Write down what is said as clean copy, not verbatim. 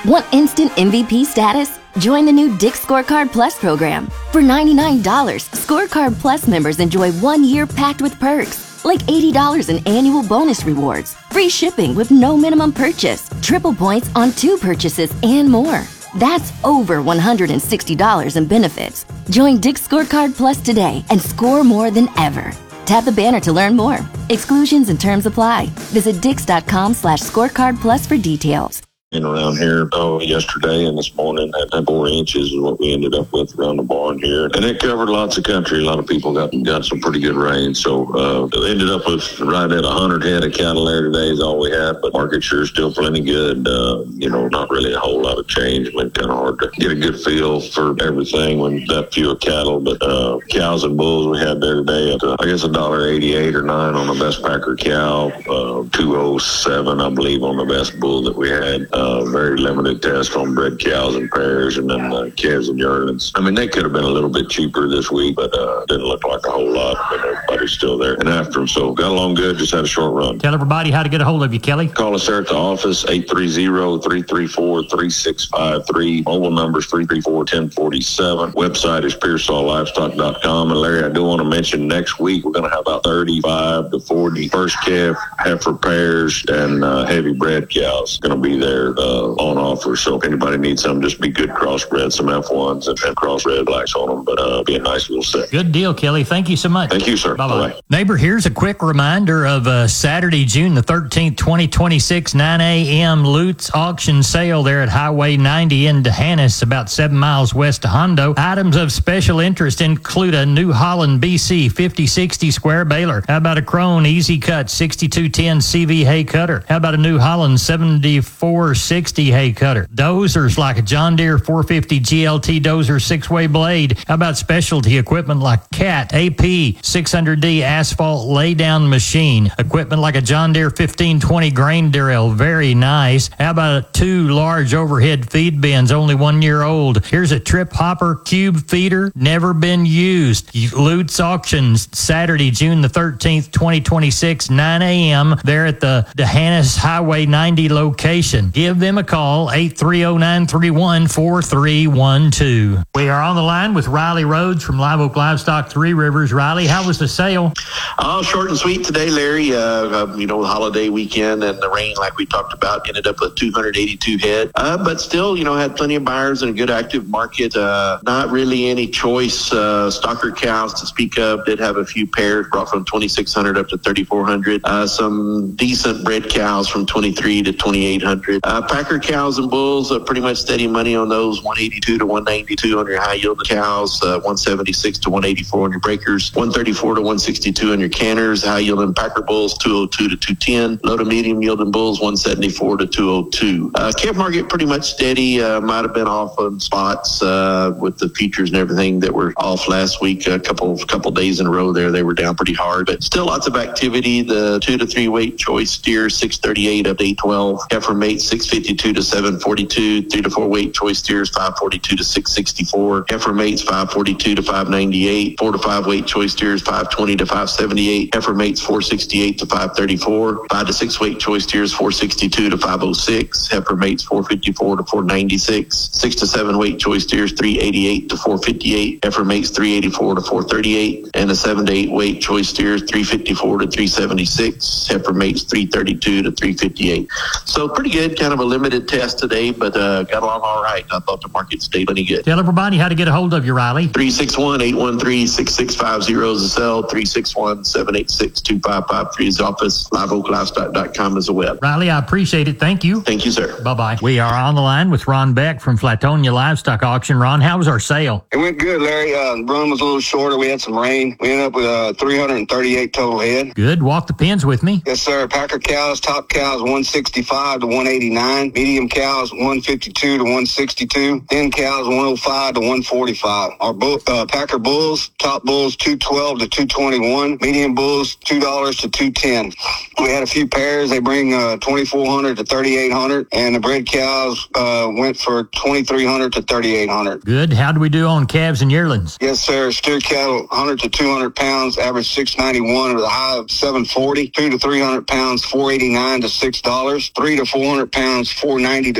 Want instant MVP status? Join the new Dick's Scorecard Plus program. For $99, Scorecard Plus members enjoy 1 year packed with perks, like $80 in annual bonus rewards, free shipping with no minimum purchase, triple points on 2 purchases, and more. That's over $160 in benefits. Join Dick's Scorecard Plus today and score more than ever. Tap the banner to learn more. Exclusions and terms apply. Visit dix.com/scorecard plus for details. Around here, yesterday and this morning, and 4 inches is what we ended up with around the barn here. And it covered lots of country. A lot of people got some pretty good rain. So ended up with right at 100 head of cattle there today is all we had. But market sure is still plenty good. Not really a whole lot of change. It's been kind of hard to get a good feel for everything when that few of cattle. But cows and bulls we had there today at, I guess, $1.88 or $9 on the best packer cow. $2.07, I believe, on the best bull that we had. Very limited test on bred cows and pairs, and then calves and yearlings. I mean, they could have been a little bit cheaper this week, but didn't look like a whole lot. But everybody's still there and after them. So got along good, just had a short run. Tell everybody how to get a hold of you, Kelly. Call us there at the office, 830-334-3653. Mobile number is 334-1047. Website is PearsallLivestock.com. And Larry, I do want to mention next week we're going to have about 35 to 40 first calf, heifer pairs, and heavy bred cows going to be there on offer. So if anybody needs some, just be good crossbred, some F1s and crossbred blacks on them, but be a nice little set. Good deal, Kelly. Thank you so much. Thank you, sir. Bye-bye. Neighbor, here's a quick reminder of Saturday, June the 13th, 2026, 9 a.m. Lutz auction sale there at Highway 90 in D'Hanis, about 7 miles west of Hondo. Items of special interest include a New Holland BC 5060 square baler. How about a Krone Easy Cut 6210 CV hay cutter? How about a New Holland 7460 hay cutter? Dozers like a John Deere 450 GLT dozer 6-way blade. How about specialty equipment like CAT AP 600D asphalt laydown machine? Equipment like a John Deere 1520 grain drill, very nice. How about 2 large overhead feed bins, only 1 year old? Here's a Trip Hopper cube feeder, never been used. Lutz Auctions, Saturday, June the 13th, 2026, 9 a.m. there at the D'Hanis Highway 90 location. Give them a call, 830-931-4312. We are on the line with Riley Rhodes from Live Oak Livestock, Three Rivers. Riley, how was the sale? Short and sweet today, Larry. The holiday weekend and the rain, like we talked about, ended up with 282 head. But still, had plenty of buyers and a good active market. Not really any choice stocker cows to speak of. Did have a few pairs brought from 2,600 up to 3,400. Some decent bred cows from 23 to 2,800. Packer cows and bulls, pretty much steady money on those. 182 to 192 on your high yielding cows. 176 to 184 on your breakers. 134 to 162 on your canners. High yielding packer bulls, 202 to 210. Low to medium yielding bulls, 174 to 202. Calf market pretty much steady. Might have been off on spots with the features and everything that were off last week. A couple days in a row there, they were down pretty hard, but still lots of activity. The 2 to 3 weight choice steers, 638 up to 812. Heifer mates, 652 to 742. 3 to 4 weight choice steers, 542 to 664. Heifer mates, 542 to 598. 4 to 5 weight choice steers, 520 to 578. Heifer mates, 468 to 534. 5 to 6 weight choice steers, 462 to 506. Heifer mates, 454 to 496. 6 to 7 weight choice steers, 388 to 458. Heifer mates, 384 to 438. And the 7 to 8 weight choice steers, 354 to 376. Heifer mates, 332 to 358. So pretty good, kind of a limited test today, but got along all right. I thought the market stayed pretty good. Tell everybody how to get a hold of you, Riley. 361-813-6650 is the cell. 361-786-2553 is the office. LiveOakLivestock.com is the web. Riley, I appreciate it. Thank you. Thank you, sir. Bye-bye. We are on the line with Ron Beck from Flatonia Livestock Auction. Ron, how was our sale? It went good, Larry. Run was a little shorter. We had some rain. We ended up with 338 total head. Good. Walk the pens with me. Yes, sir. Packer cows, top cows, 165 to 189. Medium cows, 152 to 162. Thin cows, 105 to 145. Our Packer bulls, top bulls, 212 to 221. Medium bulls, $2 to 210. We had a few pairs. They bring 2,400 to 3,800. And the bred cows went for 2,300 to 3,800. Good. How do we do on calves and yearlings? Yes, sir. Steer cattle, 100 to 200 pounds, average 691 with a high of 740. 2 to 300 pounds, $489 to $6. 3 to 400 pounds, $490 to